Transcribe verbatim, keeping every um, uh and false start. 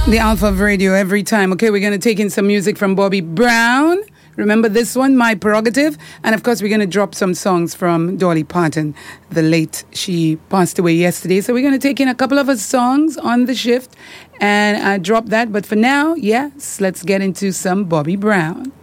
The Alpha of Radio every time. Okay, we're going to take in some music from Bobby Brown. Remember this one, My Prerogative? And of course, we're going to drop some songs from Dolly Parton, the late. She passed away yesterday. So we're going to take in a couple of her songs on the shift and uh, drop that. But for now, yes, let's get into some Bobby Brown.